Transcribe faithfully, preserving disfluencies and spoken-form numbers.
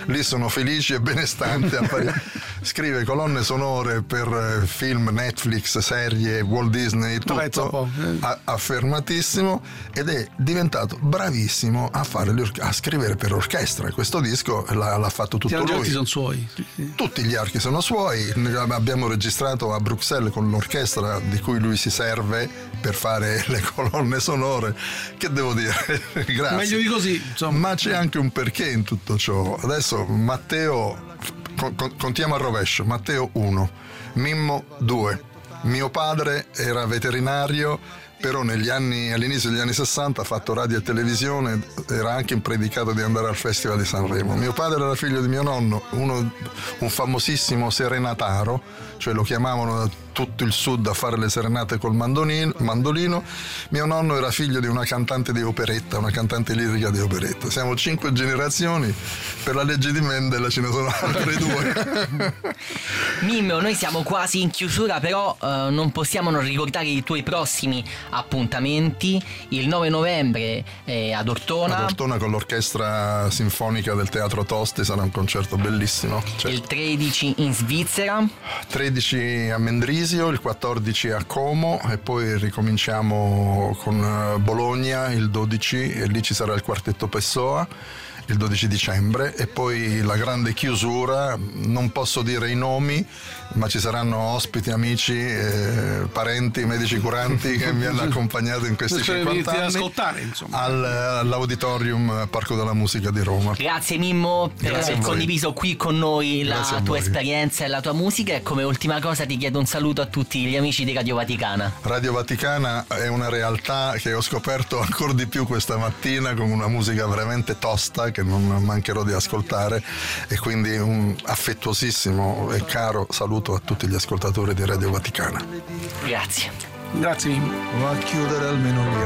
lì sono felici e benestanti a fare. Scrive colonne sonore per film, Netflix, serie, Walt Disney, tutto, a- affermatissimo, ed è diventato bravissimo a fare le or- a scrivere per orchestra. Questo disco l'ha, l'ha fatto tutto lui. Gli archi sono suoi. Tutti gli archi sono suoi. Abbiamo registrato a Bruxelles con l'orchestra di cui lui si serve per fare le colonne sonore. Che devo dire? Grazie. Meglio di così, insomma. Ma c'è anche un perché in tutto ciò. Adesso Matteo, contiamo al rovescio. Matteo uno, Mimmo due. Mio padre era veterinario, però negli anni, all'inizio degli anni sessanta ha fatto radio e televisione, era anche impredicato di andare al Festival di Sanremo. Mio padre era figlio di mio nonno, uno, un famosissimo serenataro, cioè lo chiamavano da tutto il sud a fare le serenate col mandolino, mandolino. Mio nonno era figlio di una cantante di operetta, una cantante lirica di operetta. Siamo cinque generazioni, per la legge di Mendel ce ne sono altre due. Mimmo, noi siamo quasi in chiusura, però eh, non possiamo non ricordare i tuoi prossimi appuntamenti. Il nove novembre eh, ad Ortona. Ad Ortona con l'orchestra sinfonica del Teatro Tosti, sarà un concerto bellissimo. Certo. Il tredici in Svizzera. tredici a Mendrisio, il quattordici a Como, e poi ricominciamo con Bologna il dodici, e lì ci sarà il quartetto Pessoa il dodici dicembre, e poi la grande chiusura. Non posso dire i nomi, ma ci saranno ospiti, amici, eh, parenti, medici curanti che mi hanno accompagnato in questi cinquanta anni ascoltare, insomma. Al, all'Auditorium Parco della Musica di Roma. Grazie Mimmo per Grazie aver condiviso qui con noi Grazie la tua esperienza e la tua musica, e come ultima cosa ti chiedo un saluto a tutti gli amici di Radio Vaticana. Radio Vaticana è una realtà che ho scoperto ancora di più questa mattina, con una musica veramente tosta che non mancherò di ascoltare, e quindi un affettuosissimo e caro saluto a tutti gli ascoltatori di Radio Vaticana. Grazie. Grazie Mimmo. Va a chiudere almeno lì.